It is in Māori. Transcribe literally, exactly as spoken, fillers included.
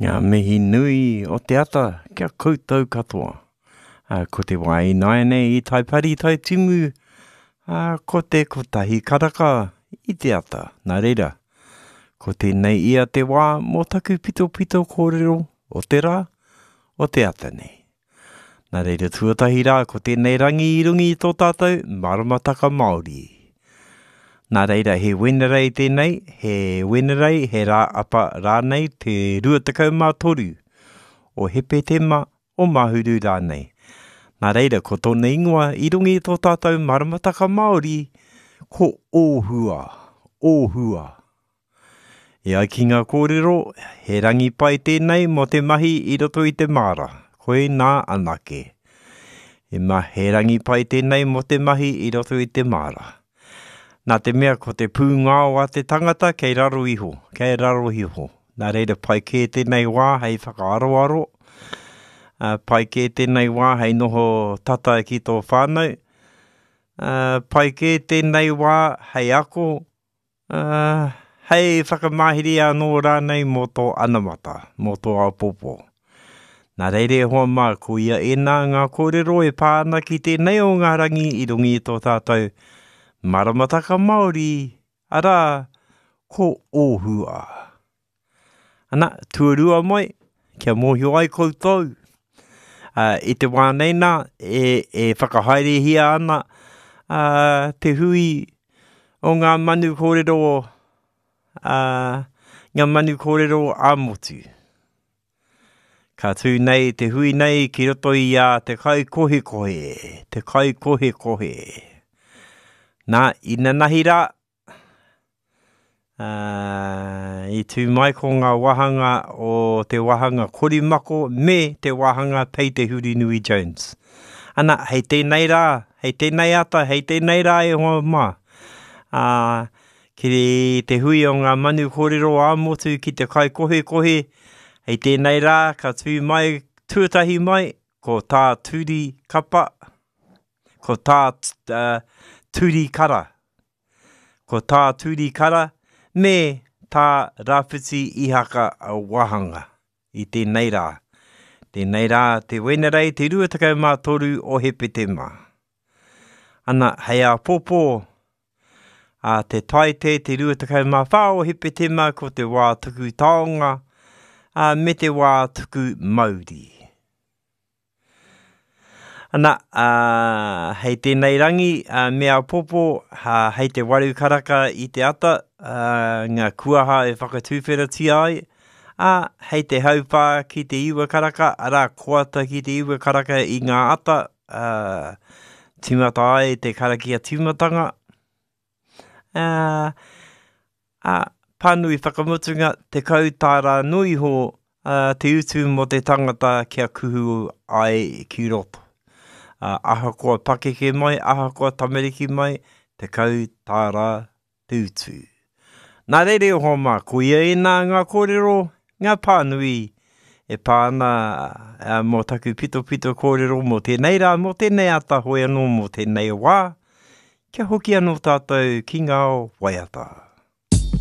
Ngā mihi nui o te ata kia koutou katoa. Uh, ko te wai nai nei i tai pari tai timu. Uh, ko te kotahi karaka i te ata. Nā reira, ko te nei ia te wā mō taku pito pito kōrero o te rā o te ata nei. Nā reira tuatahi rā, ko tēnei rangi i rungi i tō tātou maramataka Māori. Nā reira, he wenerei tēnei, he wenerei, he rā apa rānei te ruatakau mā toru o hepe te ma o mahuru rānei. Nā reira, ko tōna ingoa i rungi i tō tātou maramataka Māori, ko ōhua, ōhua. E ai ki ngā kōrero, he rangi pai tēnei mo te mahi i roto i te māra. Koe nā anake. E ma he rangi pai tēnei mo te mahi i roto i te māra. Nā te mea ko te pūngā o a te tangata kei raro iho, kei raro iho. Nā reira pai kē tēnei wā hei whakaaroaro. Uh, pai kē tēnei wā hei noho tata ki tō whānau. Uh, pai kē tēnei wā hei ako. Uh, hei whakamahiri anō rānei mō tō anamata, mō tō apopo. Nā reire hoa mā, ko ia e nā ngā kōrero e pāna ki tēnei o ngā rangi i rungi i tō tātou maramataka Māori, arā, ko ōhua. Ana, tuarua mai, kia mōhio ai koutou. Uh, I te wānei nā, e, e whakahaere hia ana uh, te hui o ngā manu kōrero, uh, ngā manu kōrero āmotu. Ka tū nei, te hui nei, ki roto i a te kai kohe kohe, te kai kohe kohe. Nā, ina nahi rā, uh, i tū mai ko ngā wahanga o te wahanga Korimako me te wahanga Peite Huri Nui Jones. Ana, hei tēnei rā, hei tēnei ata, hei tēnei rā e hoa mā. Uh, ki te hui o ngā manu kōrero āmotu ki te kai kohe kohe, hei tēnei rā, ka tū mai, tuatahi mai, ko tā tūri kapa, ko tā uh, tūri kara, ko tā tūri kara, me tā rāwhiti ihaka a wahanga i tēnei rā. Tēnei rā, te wenerei, te ruatakau mā toru o hepe te mā. Ana, hei a pōpō, a te taite, te ruatakau mā whā o hepe te mā, ko te wā tuku taonga, Uh, me te wā tuku Māori. Ana, uh, hei tēnei rangi, uh, mea popo, uh, hei te waru karaka i te ata, uh, ngā kuaha e whakatūwhera ai, uh, hei te haupā ki te iwa karaka, ara koata ki te iwa karaka i ngā ata, uh, timata ai te karakia timatanga. Uh, uh, Pānui whakamutunga te kautara nui ho uh, te utu mo te tangata kia kuhu ai ki roto. Uh, aha koa pakeke mai, aha koa tamariki mai, te kautara te utu. Nā reire o homa, ko ia e nā ngā kōrero, ngā pānui e pāna uh, mō taku pito pito kōrero mō tēnei rā, mō tēnei ata hoi anō mō tēnei wā, kia hoki anō tātou ki ngā waiata.